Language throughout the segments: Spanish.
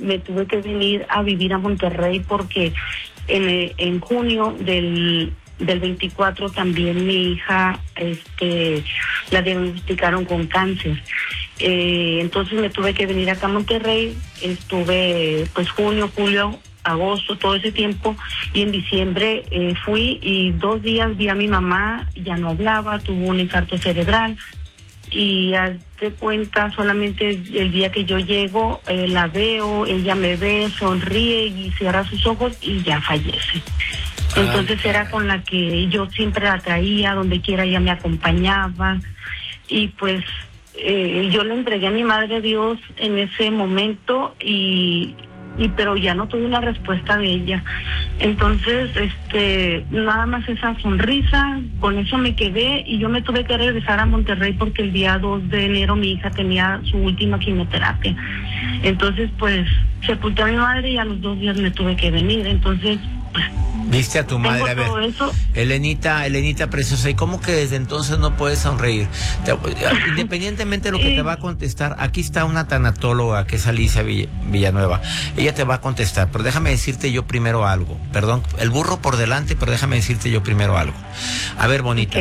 me tuve que venir a vivir a Monterrey porque en junio del 24 también mi hija la diagnosticaron con cáncer. Entonces me tuve que venir acá a Monterrey. Estuve pues junio, julio, agosto, todo ese tiempo, y en diciembre fui y 2 días vi a mi mamá, ya no hablaba, tuvo un infarto cerebral. Y hazte cuenta, solamente el día que yo llego, la veo, ella me ve, sonríe y cierra sus ojos y ya fallece. Entonces era con la que yo siempre la traía, donde quiera ella me acompañaba. Y pues yo le entregué a mi madre Dios en ese momento pero ya no tuve una respuesta de ella. Entonces, nada más esa sonrisa, con eso me quedé y yo me tuve que regresar a Monterrey porque el día 2 de enero mi hija tenía su última quimioterapia. Entonces, pues, sepulté a mi madre y a los 2 días me tuve que venir. Entonces, pues, viste a tu madre, a ver, Elenita preciosa, ¿y cómo que desde entonces no puedes sonreír? Independientemente de lo que te va a contestar, aquí está una tanatóloga que es Alicia Villanueva, ella te va a contestar, pero déjame decirte yo primero algo, perdón, el burro por delante, pero déjame decirte yo primero algo. A ver, bonita,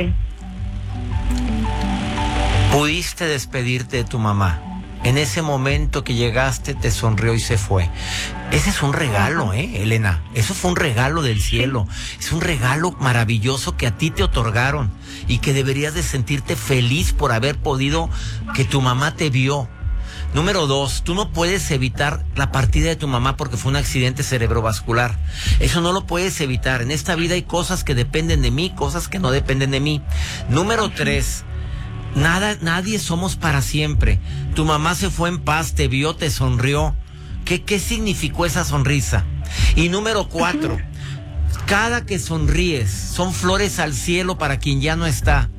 pudiste despedirte de tu mamá. En ese momento que llegaste te sonrió y se fue. Ese es un regalo, Elena. Eso fue un regalo del cielo. Es un regalo maravilloso que a ti te otorgaron y que deberías de sentirte feliz por haber podido, que tu mamá te vio. Número 2, tú no puedes evitar la partida de tu mamá porque fue un accidente cerebrovascular. Eso no lo puedes evitar. En esta vida hay cosas que dependen de mí, cosas que no dependen de mí. Número 3, nadie somos para siempre. Tu mamá se fue en paz, te vio, te sonrió. ¿Qué significó esa sonrisa? Y número 4, cada que sonríes son flores al cielo para quien ya no está.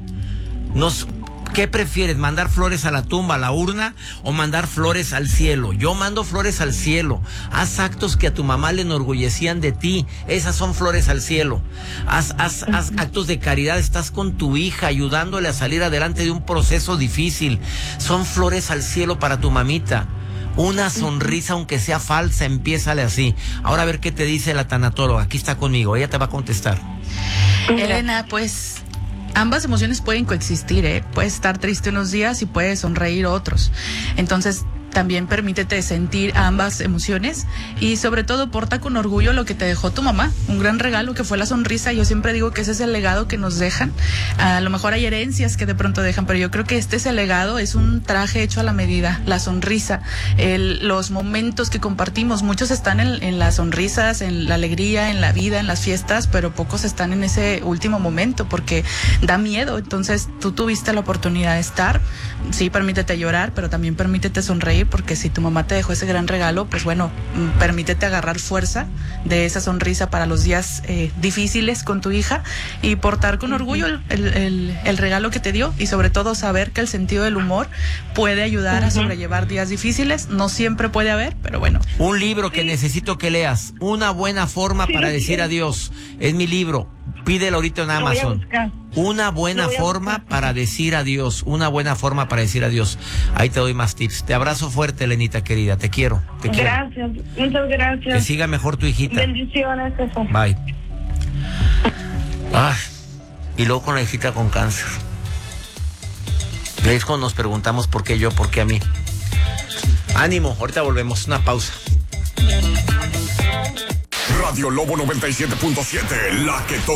¿Qué prefieres? ¿Mandar flores a la tumba, a la urna, o mandar flores al cielo? Yo mando flores al cielo. Haz actos que a tu mamá le enorgullecían de ti. Esas son flores al cielo. Haz actos de caridad. Estás con tu hija ayudándole a salir adelante de un proceso difícil. Son flores al cielo para tu mamita. Una sonrisa, aunque sea falsa, empiézale así. Ahora a ver qué te dice la tanatóloga. Aquí está conmigo, ella te va a contestar. Elena, pues ambas emociones pueden coexistir, ¿eh? Puedes estar triste unos días y puedes sonreír otros. Entonces, también permítete sentir ambas emociones y sobre todo porta con orgullo lo que te dejó tu mamá, un gran regalo que fue la sonrisa. Yo siempre digo que ese es el legado que nos dejan. A lo mejor hay herencias que de pronto dejan, pero yo creo que este es el legado, es un traje hecho a la medida, la sonrisa, los momentos que compartimos. Muchos están en las sonrisas, en la alegría, en la vida, en las fiestas, pero pocos están en ese último momento porque da miedo. Entonces tú tuviste la oportunidad de estar, sí, permítete llorar, pero también permítete sonreír, porque si tu mamá te dejó ese gran regalo, pues bueno, permítete agarrar fuerza de esa sonrisa para los días difíciles con tu hija y portar con orgullo el regalo que te dio, y sobre todo saber que el sentido del humor puede ayudar a sobrellevar días difíciles. No siempre puede haber, pero bueno. Un libro que necesito que leas, Una buena forma para decir adiós. Es mi libro. Pídelo ahorita en Amazon. Una buena forma para decir adiós. Una buena forma para decir adiós. Ahí te doy más tips. Te abrazo fuerte, Elenita querida. Te quiero. Gracias. Muchas gracias. Que siga mejor tu hijita. Bendiciones, eso. Bye. Y luego con la hijita con cáncer. Y ahí es cuando nos preguntamos por qué yo, por qué a mí. Ánimo, ahorita volvemos. Una pausa. Radio Lobo 97.7, la que toca.